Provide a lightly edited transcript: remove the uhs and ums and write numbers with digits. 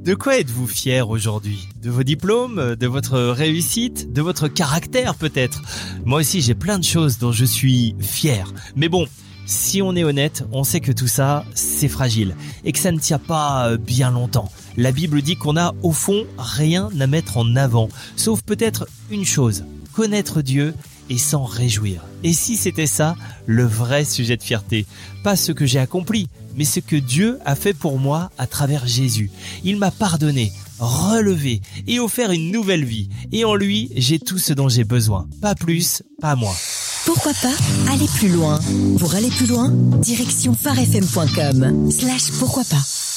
De quoi êtes-vous fier aujourd'hui ? De vos diplômes, de votre réussite, de votre caractère peut-être ? Moi aussi j'ai plein de choses dont je suis fier. Mais bon, si on est honnête, on sait que tout ça, c'est fragile et que ça ne tient pas bien longtemps. La Bible dit qu'on a au fond rien à mettre en avant, sauf peut-être une chose, connaître Dieu et s'en réjouir. Et si c'était ça, le vrai sujet de fierté, pas ce que j'ai accompli, mais ce que Dieu a fait pour moi à travers Jésus. Il m'a pardonné, relevé et offert une nouvelle vie. Et en lui, j'ai tout ce dont j'ai besoin. Pas plus, pas moins. Pourquoi pas aller plus loin ? Pour aller plus loin, direction farfm.com/pourquoi pas.